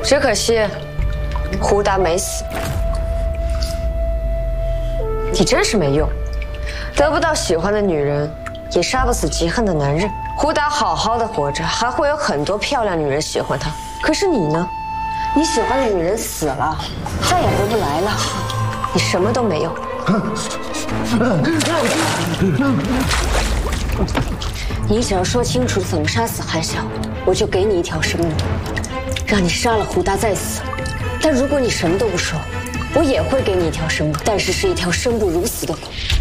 只可惜胡达没死。你真是没用，得不到喜欢的女人，也杀不死嫉恨的男人。胡达好好的活着，还会有很多漂亮女人喜欢他。可是你呢？你喜欢的女人死了，再也回不来了，你什么都没有。你只要说清楚怎么杀死韩晓，我就给你一条生路，让你杀了胡达再死。但如果你什么都不说，我也会给你一条生路，但是是一条生不如死的路。